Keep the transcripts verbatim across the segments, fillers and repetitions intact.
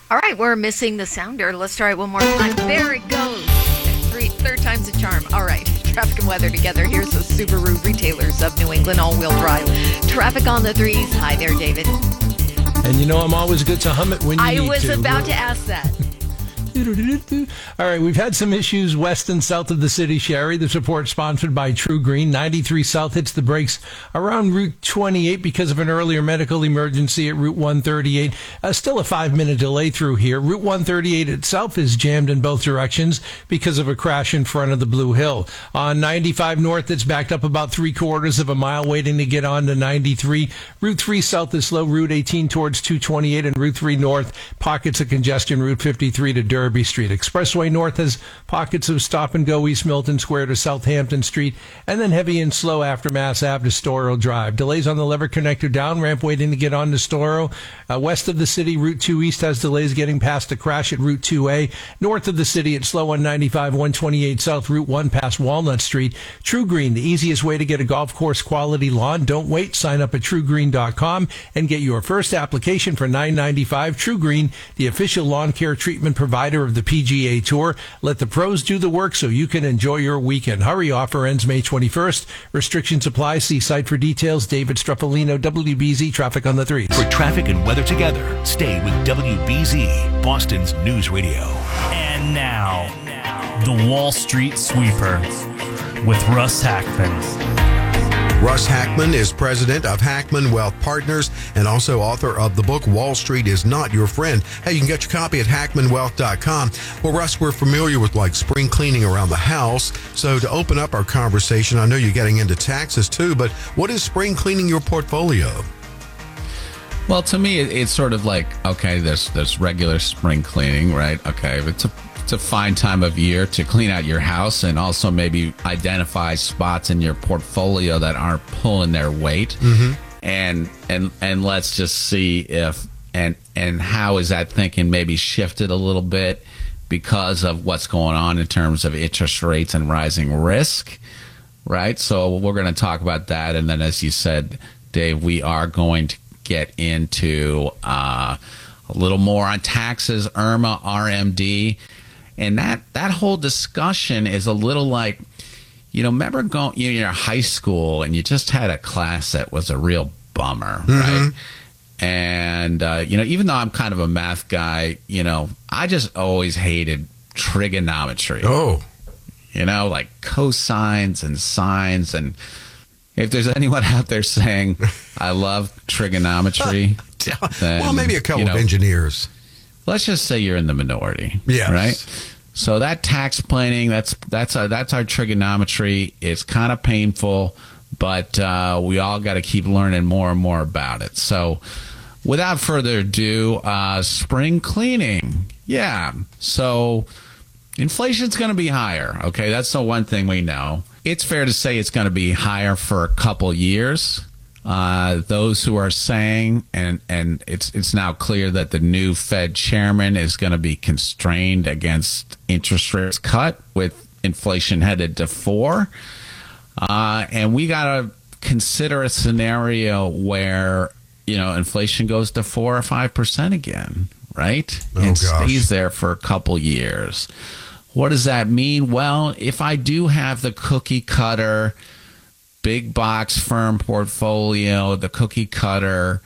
All right, we're missing the sounder. Let's try it one more time. There it goes. Three, third time's a charm. All right, traffic and weather together. Here's the Subaru retailers of New England all-wheel drive. Traffic on the threes. Hi there, David. And you know I'm always good to hum it when you I need was to. about to ask that. All right, we've had some issues west and south of the city, Sherry. This report sponsored by True Green. ninety-three South hits the brakes around Route twenty-eight because of an earlier medical emergency at Route one thirty-eight. Uh, still a five-minute delay through here. Route one thirty-eight itself is jammed in both directions because of a crash in front of the Blue Hill. On ninety-five North, it's backed up about three-quarters of a mile waiting to get on to ninety-three. Route three South is slow. Route eighteen towards two twenty-eight and Route three North, pockets of congestion. Route fifty-three to Derby Street. Expressway North has pockets of stop and go East Milton Square to Southampton Street, and then heavy and slow after Mass Ave to Storrow Drive. Delays on the Lever Connector down ramp waiting to get on to Storrow. Uh, west of the city, Route two East has delays getting past a crash at Route two A. North of the city, it's slow on ninety-five, one twenty-eight South, Route one past Walnut Street. True Green, the easiest way to get a golf course quality lawn. Don't wait. Sign up at true green dot com and get your first application for nine ninety-five. True Green, the official lawn care treatment provider of the P G A Tour. Let the pros do the work so you can enjoy your weekend. Hurry, offer ends May twenty-first. Restrictions apply. See site for details. David Struffolino, W B Z Traffic on the Threes. For traffic and weather together, stay with W B Z, Boston's News Radio. And now, the Wall Street Sweeper with Russ Hackman. Russ Hackman is president of Hackman Wealth Partners and also author of the book Wall Street is Not Your Friend. Hey, you can get your copy at hackman wealth dot com. Well, Russ, we're familiar with like spring cleaning around the house. So to open up our conversation, I know you're getting into taxes too, but what is spring cleaning your portfolio? Well, to me, it, it's sort of like, okay, there's there's regular spring cleaning, right? Okay, it's a it's a fine time of year to clean out your house and also maybe identify spots in your portfolio that aren't pulling their weight, mm-hmm. and and and let's just see if and and how is that thinking maybe shifted a little bit because of what's going on in terms of interest rates and rising risk, right? So we're going to talk about that, and then as you said, Dave, we are going to get into uh, a little more on taxes, IRMA, R M D, and that that whole discussion is a little like, you know, remember going you know, you're in high school and you just had a class that was a real bummer, mm-hmm. right? And uh, you know, even though I'm kind of a math guy, you know, I just always hated trigonometry. Oh, you know, like cosines and sines. And if there's anyone out there saying, I love trigonometry, then, well, maybe a couple you know, of engineers. Let's just say you're in the minority. Yes. Right? So that tax planning, that's that's our, that's our trigonometry. It's kind of painful, but uh, we all got to keep learning more and more about it. So without further ado, uh, spring cleaning. Yeah. So inflation's going to be higher. Okay, that's the one thing we know. It's fair to say it's going to be higher for a couple years. Uh, those who are saying, and, and it's it's now clear that the new Fed chairman is going to be constrained against interest rates cut with inflation headed to four. Uh, and we got to consider a scenario where, you know, inflation goes to four or five percent again, right? Oh, and gosh. stays there for a couple years. What does that mean? Well, if I do have the cookie cutter big box firm portfolio, the cookie cutter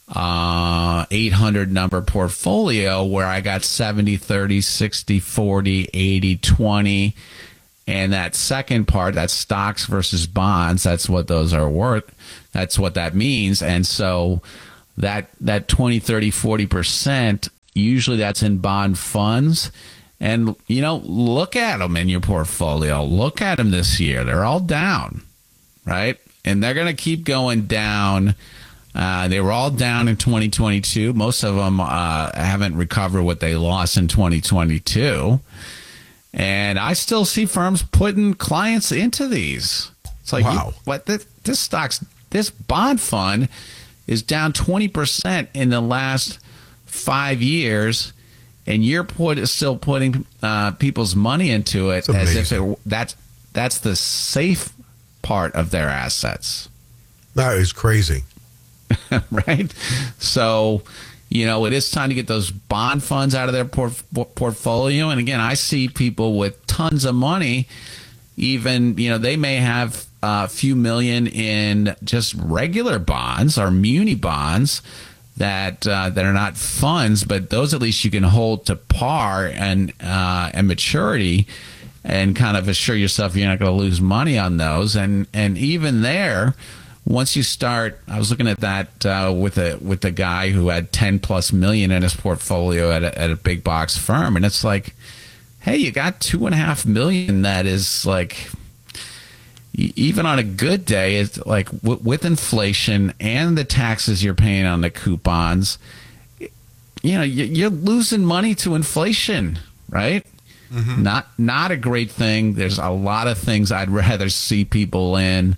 uh, eight hundred number portfolio where I got seventy thirty, sixty forty, eighty twenty, and that second part, that's stocks versus bonds, that's what those are worth. That's what that means. And so that that twenty, thirty, forty percent, usually that's in bond funds. And, you know, look at them in your portfolio. Look at them this year. They're all down. Right? And they're going to keep going down. Uh, they were all down in twenty twenty-two. Most of them uh, haven't recovered what they lost in twenty twenty-two. And I still see firms putting clients into these. It's like, wow. you, what? This, this stock's, this bond fund is down twenty percent in the last five years. And you're put, still putting uh, people's money into it as if it, that's, that's the safe part of their assets. That is crazy. Right? So, you know, it is time to get those bond funds out of their port- portfolio. And again, I see people with tons of money, even, you know, they may have a few million in just regular bonds or muni bonds that uh, that are not funds, but those at least you can hold to par and uh, and maturity, and kind of assure yourself you're not going to lose money on those. And and even there, once you start, I was looking at that uh, with a with a guy who had ten plus million in his portfolio at a, at a big box firm, and it's like, hey, you got two and a half million that is like, even on a good day, it's like w- with inflation and the taxes you're paying on the coupons, you know, you're losing money to inflation, right? Mm-hmm. Not not a great thing. There's a lot of things I'd rather see people in,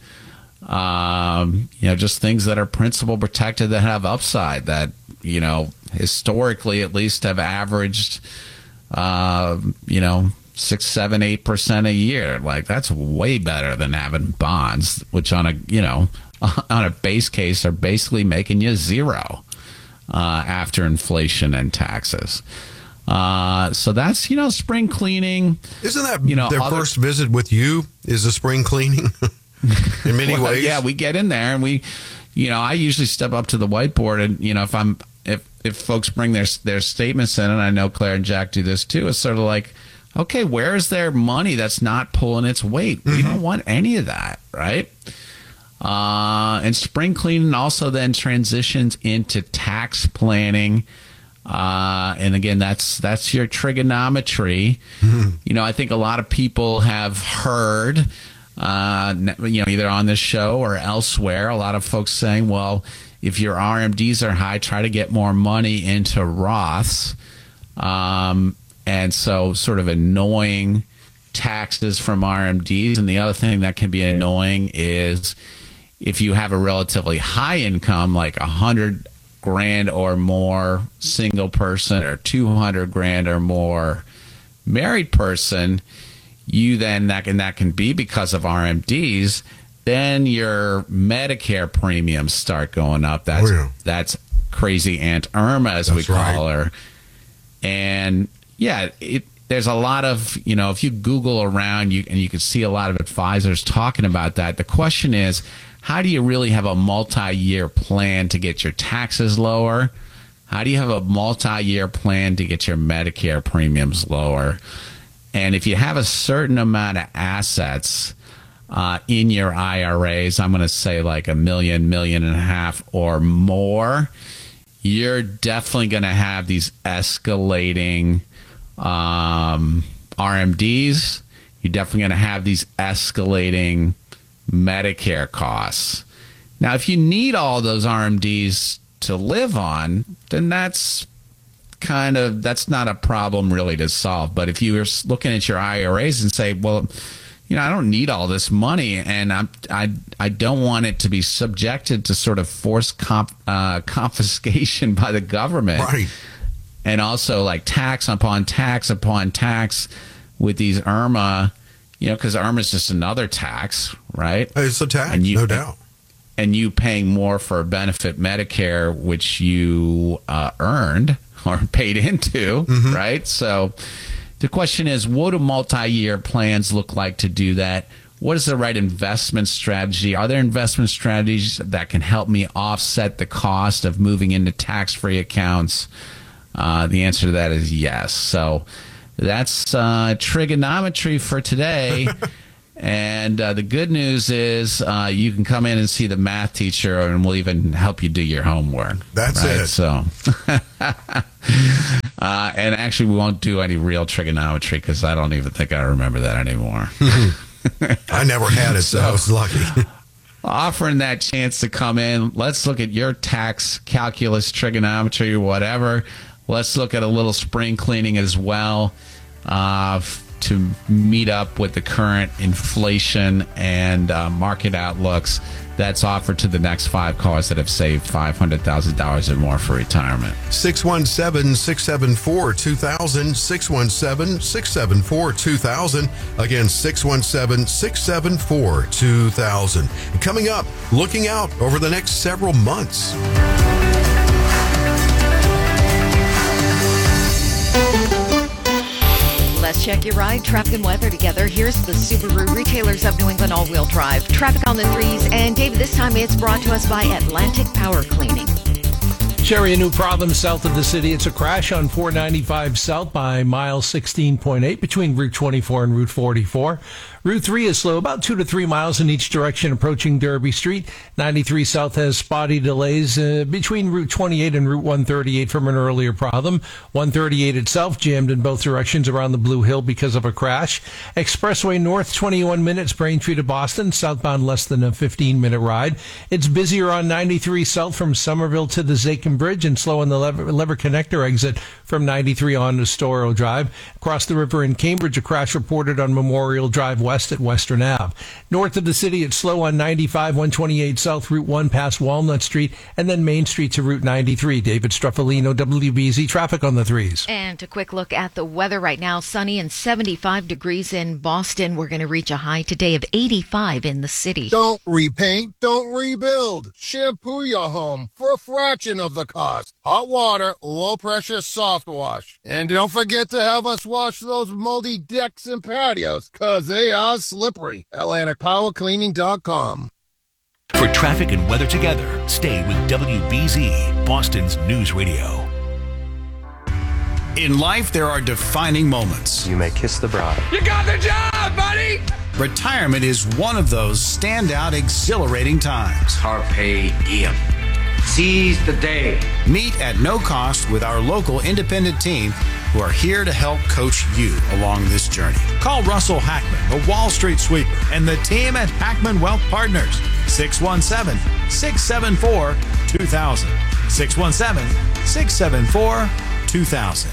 um, you know, just things that are principal protected that have upside that, you know, historically at least have averaged, uh, you know, six, seven, eight percent a year. Like, that's way better than having bonds, which on a, you know, on a base case are basically making you zero uh, after inflation and taxes. Uh, so that's, you know, spring cleaning. Isn't that, you know, their other, first visit with you is a spring cleaning in many well, ways? Yeah, we get in there and we, you know, I usually step up to the whiteboard and, you know, if I'm, if, if folks bring their, their statements in, and I know Claire and Jack do this too, it's sort of like, okay, where is their money that's not pulling its weight? Mm-hmm. We don't want any of that, right? Uh, and spring cleaning also then transitions into tax planning. Uh, and again, that's that's your trigonometry. Mm-hmm. You know, I think a lot of people have heard, uh, you know, either on this show or elsewhere, a lot of folks saying, well, if your R M Ds are high, try to get more money into Roths. Um And so sort of annoying taxes from R M Ds. And the other thing that can be annoying is if you have a relatively high income, like a hundred grand or more single person, or two hundred grand or more married person, you then, that can, that can be because of R M Ds, then your Medicare premiums start going up. That's, oh, yeah. that's crazy Aunt Irma, as that's we call right. her. And yeah, it, there's a lot of, you know, if you Google around, you and you can see a lot of advisors talking about that. The question is, how do you really have a multi-year plan to get your taxes lower? How do you have a multi-year plan to get your Medicare premiums lower? And if you have a certain amount of assets uh, in your I R As, I'm going to say like a million, million and a half or more, you're definitely going to have these escalating um, R M Ds. You're definitely going to have these escalating Medicare costs. Now, if you need all those R M Ds to live on, then that's kind of, that's not a problem really to solve. But if you were looking at your I R As and say, well, you know, I don't need all this money, and I'm, I I don't want it to be subjected to sort of forced comp, uh, confiscation by the government. Right. And also like tax upon tax upon tax with these IRMA, you know, because IRMA is just another tax, right? It's a tax, and you, no doubt. And you paying more for benefit Medicare, which you uh, earned or paid into, mm-hmm. right? So the question is, what do multi-year plans look like to do that? What is the right investment strategy? Are there investment strategies that can help me offset the cost of moving into tax-free accounts? Uh, the answer to that is yes. So that's uh, trigonometry for today. And uh, the good news is uh, you can come in and see the math teacher, and we'll even help you do your homework. That's right? it. So, uh, and actually, we won't do any real trigonometry because I don't even think I remember that anymore. I never had it, so I was lucky. Offering that chance to come in, let's look at your tax calculus, trigonometry, whatever. Let's look at a little spring cleaning as well. Uh, to meet up with the current inflation and uh, market outlooks that's offered to the next five callers that have saved five hundred thousand dollars or more for retirement. six one seven, six seven four, two thousand, six one seven, six seven four, two thousand. Again, six one seven, six seven four, two thousand. And coming up, looking out over the next several months. Check your ride, traffic and weather together. Here's the Subaru Retailers of New England all-wheel drive. Traffic on the threes. And David, this time it's brought to us by Atlantic Power Cleaning. Sherry, a new problem south of the city. It's a crash on four ninety-five south by mile sixteen point eight between Route twenty-four and Route forty-four. Route three is slow, about two to three miles in each direction approaching Derby Street. ninety-three south has spotty delays uh, between Route twenty-eight and Route one thirty-eight from an earlier problem. one thirty-eight itself jammed in both directions around the Blue Hill because of a crash. Expressway north, twenty-one minutes, Braintree to Boston, southbound less than a fifteen-minute ride. It's busier on ninety-three south from Somerville to the Zakin Bridge and slow on the Lever, Lever Connector exit from ninety-three on to Storrow Drive. Across the river in Cambridge, a crash reported on Memorial Drive West at Western Ave. North of the city, it's slow on ninety-five, one twenty-eight South, Route one past Walnut Street, and then Main Street to Route ninety-three. David Struffolino, W B Z Traffic on the threes. And a quick look at the weather right now. Sunny and seventy-five degrees in Boston. We're going to reach a high today of eighty-five in the city. Don't repaint, don't rebuild. Shampoo your home for a fraction of the cost. Hot water, low pressure soft wash. And don't forget to have us wash those moldy decks and patios, cause they are slippery. Atlantic Power Cleaning dot com. For traffic and weather together, stay with W B Z, Boston's News Radio. In life, there are defining moments. You may kiss the bride. You got the job, buddy! Retirement is one of those standout, exhilarating times. Carpe diem. Seize the day. Meet at no cost with our local independent team who are here to help coach you along this journey. Call Russell Hackman, the Wall Street Sweeper, and the team at Hackman Wealth Partners. six one seven, six seven four, two thousand. six one seven, six seven four, two thousand.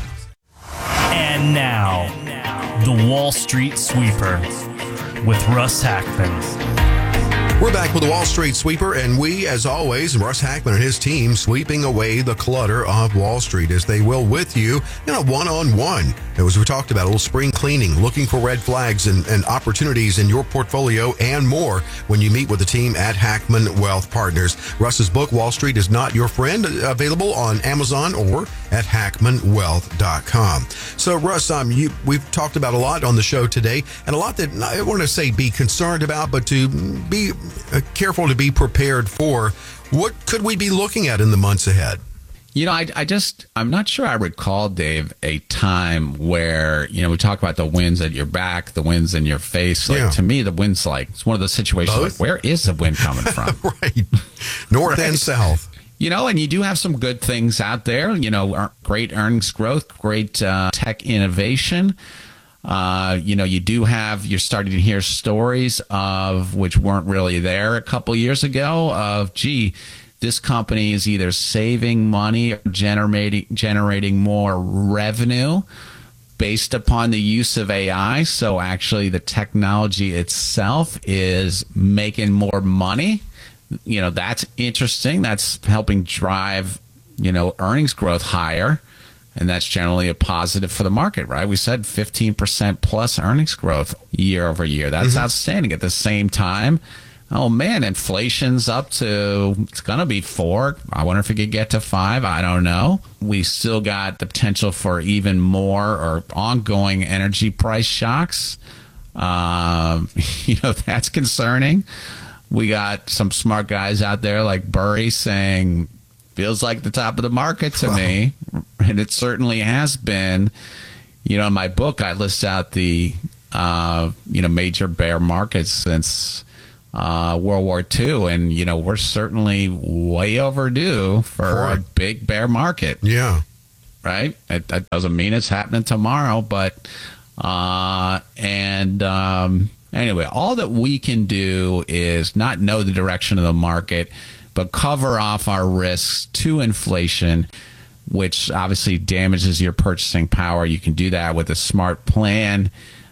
And now, the Wall Street Sweeper with Russ Hackman. We're back with the Wall Street Sweeper, and we, as always, Russ Hackman and his team, sweeping away the clutter of Wall Street, as they will with you in a one-on-one. As we talked about, a little spring cleaning, looking for red flags and, and opportunities in your portfolio and more when you meet with the team at Hackman Wealth Partners. Russ's book, Wall Street is Not Your Friend, available on Amazon or at hackman wealth dot com. So, Russ, um, you, we've talked about a lot on the show today, and a lot that I want to say be concerned about, but to be careful to be prepared for. What could we be looking at in the months ahead? You know, I, I just, I'm not sure I recall, Dave, a time where, you know, we talk about the winds at your back, the winds in your face. Like, Yeah. to me, the wind's like, it's one of those situations Both? like, where is the wind coming from? Right. North Right. and south. You know, and you do have some good things out there, you know, ear- great earnings growth, great uh, tech innovation. Uh, you know, you do have, you're starting to hear stories of, which weren't really there a couple years ago, of, gee, this company is either saving money or generating generating more revenue based upon the use of A I. So actually the technology itself is making more money. You know, that's interesting. That's helping drive, you know, earnings growth higher. And that's generally a positive for the market, right? We said fifteen percent plus earnings growth year over year. That's mm-hmm. outstanding. At the same time, oh man, inflation's up to, it's going to be four. I wonder if it could get to five. I don't know. We still got the potential for even more or ongoing energy price shocks. Um, you know, that's concerning. We got some smart guys out there like Burry saying, feels like the top of the market to me. And it certainly has been. You know, in my book, I list out the, uh, you know, major bear markets since uh, World War Two. And, you know, we're certainly way overdue for Right. a big bear market. Yeah. Right? It, that doesn't mean it's happening tomorrow, but, uh, and, um, anyway, all that we can do is not know the direction of the market, but cover off our risks to inflation, which obviously damages your purchasing power. You can do that with a smart plan.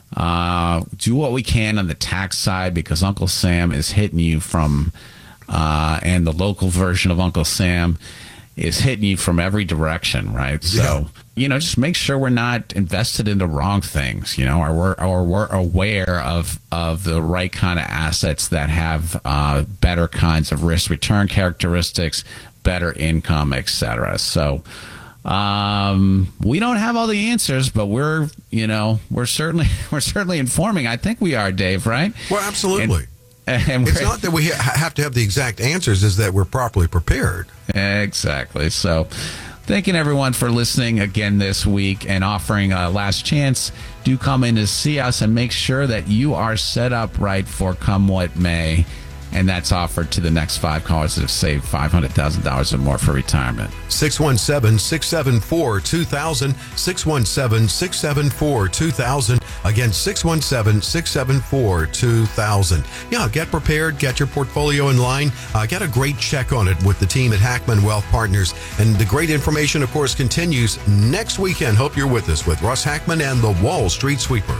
Uh, do what we can on the tax side because Uncle Sam is hitting you from, uh, and the local version of Uncle Sam is hitting you from every direction, right? Yeah. So, you know, just make sure we're not invested in the wrong things, you know, or we're, or we're aware of, of the right kind of assets that have uh, better kinds of risk return characteristics, better income, et cetera. So, Um, we don't have all the answers, but we're, you know, we're certainly we're certainly informing. I think we are, Dave, right? Well, absolutely. And, and it's not that we ha- have to have the exact answers, is that we're properly prepared. Exactly. So thanking everyone for listening again this week and offering a last chance. Do come in to see us and make sure that you are set up right for come what may. And that's offered to the next five callers that have saved five hundred thousand dollars or more for retirement. six one seven, six seven four, two thousand, six one seven, six seven four, two thousand. Again, six one seven, six seven four, two thousand. Yeah, get prepared, get your portfolio in line, uh, get a great check on it with the team at Hackman Wealth Partners. And the great information, of course, continues next weekend. Hope you're with us with Russ Hackman and the Wall Street Sweeper.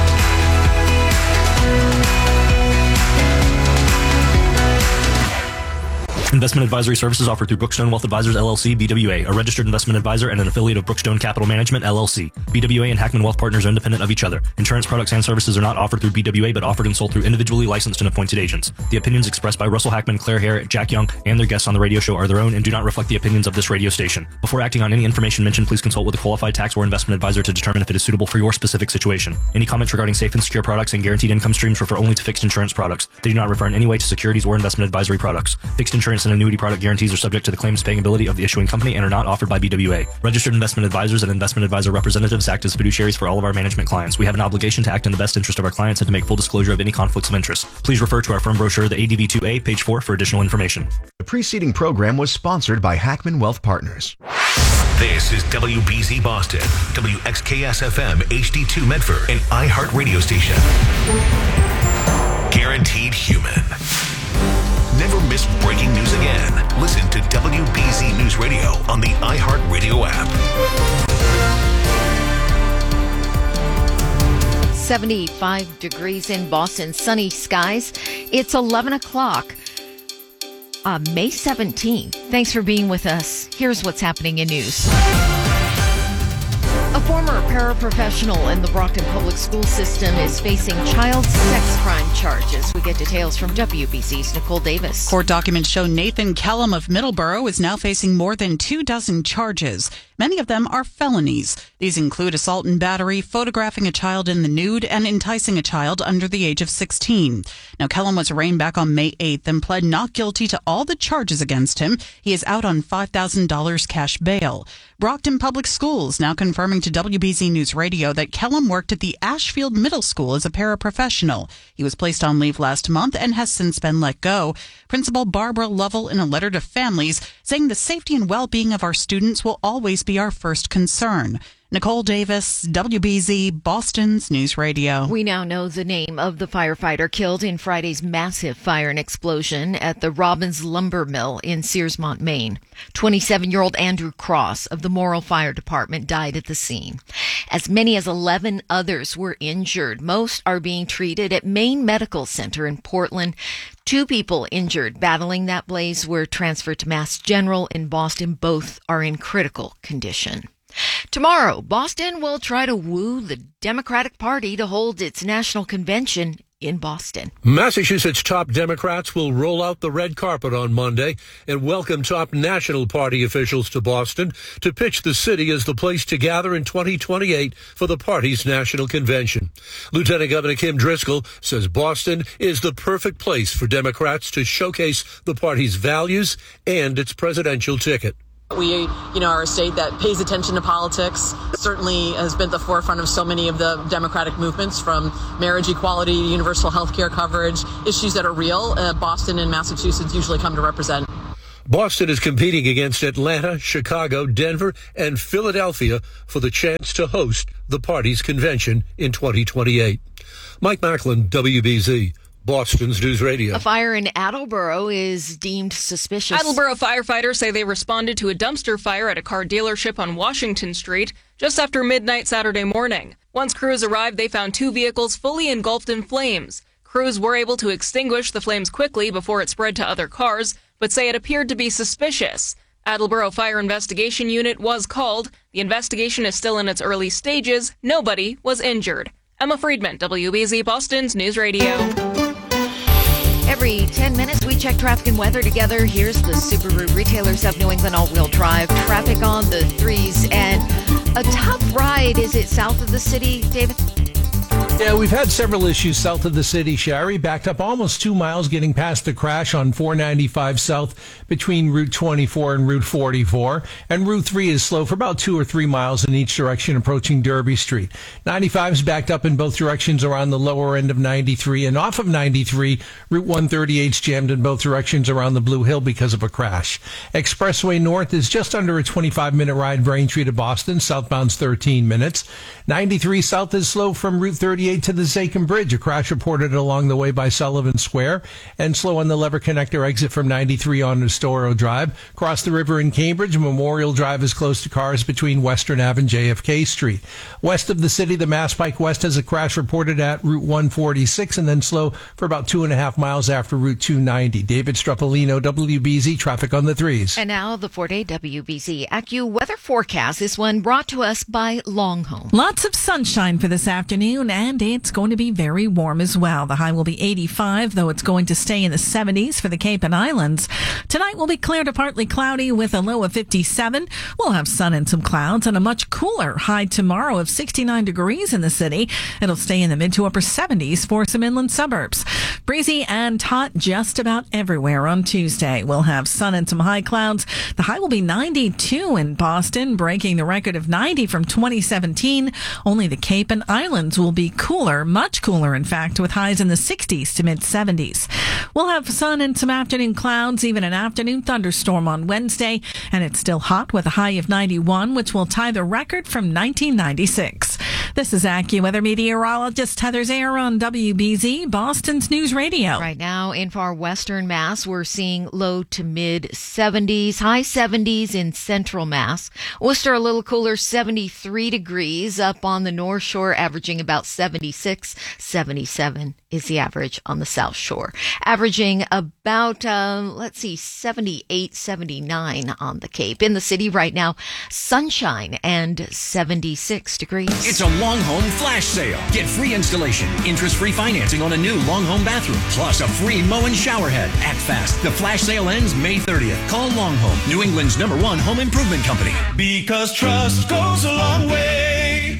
Investment advisory services offered through Brookstone Wealth Advisors, L L C, B W A, a registered investment advisor and an affiliate of Brookstone Capital Management, L L C. B W A and Hackman Wealth Partners are independent of each other. Insurance products and services are not offered through B W A, but offered and sold through individually licensed and appointed agents. The opinions expressed by Russell Hackman, Claire Hare, Jack Young, and their guests on the radio show are their own and do not reflect the opinions of this radio station. Before acting on any information mentioned, please consult with a qualified tax or investment advisor to determine if it is suitable for your specific situation. Any comments regarding safe and secure products and guaranteed income streams refer only to fixed insurance products. They do not refer in any way to securities or investment advisory products. Fixed insurance and annuity product guarantees are subject to the claims paying ability of the issuing company and are not offered by B W A. Registered investment advisors and investment advisor representatives act as fiduciaries for all of our management clients. We have an obligation to act in the best interest of our clients and to make full disclosure of any conflicts of interest. Please refer to our firm brochure, the A D V two A, page four, for additional information. The preceding program was sponsored by Hackman Wealth Partners. This is W B Z Boston, W X K S F M, H D two Medford, an iHeart radio station. Guaranteed human. Never miss breaking news again. Listen to W B Z News Radio on the iHeartRadio app. seventy-five degrees in Boston, sunny skies. It's eleven o'clock, uh, May seventeenth. Thanks for being with us. Here's what's happening in news. A former paraprofessional in the Brockton Public School System is facing child sex crime charges. We get details from W B Z's Nicole Davis. Court documents show Nathan Kellum of Middleborough is now facing more than two dozen charges. Many of them are felonies. These include assault and battery, photographing a child in the nude, and enticing a child under the age of sixteen. Now, Kellum was arraigned back on May eighth and pled not guilty to all the charges against him. He is out on five thousand dollars cash bail. Brockton Public Schools now confirming to W B Z News Radio that Kellum worked at the Ashfield Middle School as a paraprofessional. He was placed on leave last month and has since been let go. Principal Barbara Lovell, in a letter to families, saying the safety and well-being of our students will always be our first concern. Nicole Davis, W B Z, Boston's News Radio. We now know the name of the firefighter killed in Friday's massive fire and explosion at the Robbins Lumber Mill in Searsmont, Maine. twenty-seven-year-old Andrew Cross of the Morrill Fire Department died at the scene. As many as eleven others were injured. Most are being treated at Maine Medical Center in Portland. Two people injured battling that blaze were transferred to Mass General in Boston. Both are in critical condition. Tomorrow, Boston will try to woo the Democratic Party to hold its national convention in Boston. Massachusetts top Democrats will roll out the red carpet on Monday and welcome top National Party officials to Boston to pitch the city as the place to gather in twenty twenty-eight for the party's national convention. Lieutenant Governor Kim Driscoll says Boston is the perfect place for Democrats to showcase the party's values and its presidential ticket. We, you know, are a state that pays attention to politics, certainly has been at the forefront of so many of the Democratic movements, from marriage equality, universal health care coverage, issues that are real. Uh, Boston and Massachusetts usually come to represent. Boston is competing against Atlanta, Chicago, Denver, and Philadelphia for the chance to host the party's convention in twenty twenty-eight. Mike Macklin, W B Z. Boston's News Radio. A fire in Attleboro is deemed suspicious. Attleboro firefighters say they responded to a dumpster fire at a car dealership on Washington Street just after midnight Saturday morning. Once crews arrived, they found two vehicles fully engulfed in flames. Crews were able to extinguish the flames quickly before it spread to other cars, but say it appeared to be suspicious. Attleboro Fire Investigation Unit was called. The investigation is still in its early stages. Nobody was injured. Emma Friedman, W B Z Boston's News Radio. Every Every ten minutes, we check traffic and weather together. Here's the Subaru Retailers of New England all-wheel drive. Traffic on the threes and a tough ride. Is it south of the city, David? Yeah, we've had several issues south of the city, Shari. Backed up almost two miles getting past the crash on four ninety-five south between Route twenty-four and Route forty-four. And Route three is slow for about two or three miles in each direction approaching Derby Street. ninety-five is backed up in both directions around the lower end of ninety-three. And off of ninety-three, Route one thirty-eight is jammed in both directions around the Blue Hill because of a crash. Expressway North is just under a twenty-five minute ride Braintree to Boston. Southbound's thirteen minutes. ninety-three south is slow from Route thirty-eight to the Zakin Bridge. A crash reported along the way by Sullivan Square, and slow on the Lever Connector exit from ninety-three on Estoro Drive. Across the river in Cambridge, Memorial Drive is close to cars between Western Ave and J F K Street. West of the city, the Mass Pike West has a crash reported at Route one forty-six, and then slow for about two and a half miles after Route two ninety. David Strupolino, W B Z, traffic on the threes. And now the four-day W B Z AccuWeather forecast. This one brought to us by Longhome. Lots of sunshine for this afternoon, and it's going to be very warm as well. The high will be eighty-five, though it's going to stay in the seventies for the Cape and Islands. Tonight will be clear to partly cloudy with a low of fifty-seven. We'll have sun and some clouds, and a much cooler high tomorrow of sixty-nine degrees in the city. It'll stay in the mid to upper seventies for some inland suburbs. Breezy and hot just about everywhere on Tuesday. We'll have sun and some high clouds. The high will be ninety-two in Boston, breaking the record of ninety from twenty seventeen. Only the Cape and Islands will be cooler, much cooler, in fact, with highs in the sixties to mid seventies. We'll have sun and some afternoon clouds, even an afternoon thunderstorm on Wednesday, and it's still hot with a high of ninety-one, which will tie the record from nineteen ninety-six. This is AccuWeather meteorologist Heather Zayer on W B Z, Boston's News Radio. Right now in far western Mass, we're seeing low to mid seventies, high seventies in central Mass. Worcester a little cooler, seventy-three degrees. Up on the North Shore, averaging about seventy-six, seventy-seven is the average on the South Shore. Averaging about, uh, let's see, seventy-eight, seventy-nine on the Cape. In the city right now, sunshine and seventy-six degrees. It's a Longhome flash sale. Get free installation, interest-free financing on a new Longhome bathroom, plus a free Moen shower head. Act fast. The flash sale ends May thirtieth. Call Longhome, New England's number one home improvement company. Because trust goes a long way.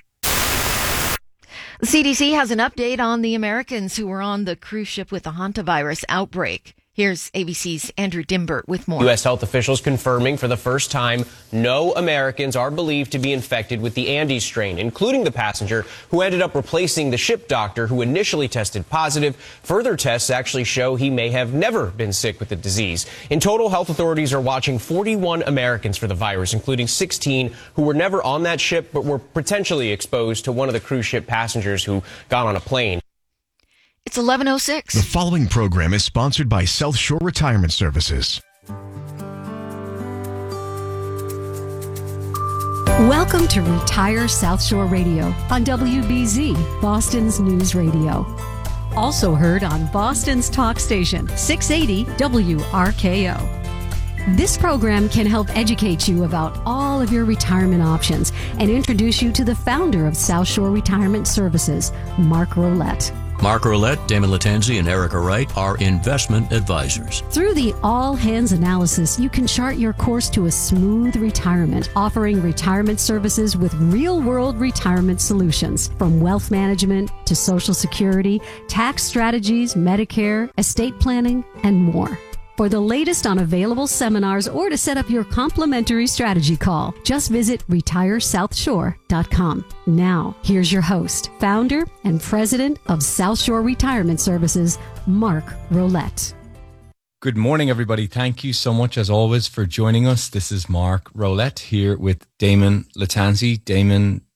The C D C has an update on the Americans who were on the cruise ship with the hantavirus outbreak. Here's A B C's Andrew Dimbert with more. U S health officials confirming for the first time no Americans are believed to be infected with the Andes strain, including the passenger who ended up replacing the ship doctor who initially tested positive. Further tests actually show he may have never been sick with the disease. In total, health authorities are watching forty-one Americans for the virus, including sixteen who were never on that ship but were potentially exposed to one of the cruise ship passengers who got on a plane. It's eleven oh six. The following program is sponsored by South Shore Retirement Services. Welcome to Retire South Shore Radio on W B Z, Boston's News Radio. Also heard on Boston's talk station, six eighty W R K O. This program can help educate you about all of your retirement options and introduce you to the founder of South Shore Retirement Services, Mark Rolette. Mark Rolette, Damon Latanzi, and Erica Wright are investment advisors. Through the all-hands analysis, you can chart your course to a smooth retirement, offering retirement services with real-world retirement solutions, from wealth management to Social Security, tax strategies, Medicare, estate planning, and more. For the latest on available seminars or to set up your complimentary strategy call, just visit retire south shore dot com. Now, here's your host, founder and president of South Shore Retirement Services, Mark Rolette. Good morning, everybody. Thank you so much, as always, for joining us. This is Mark Rolette here with Damon Latanzi. Damon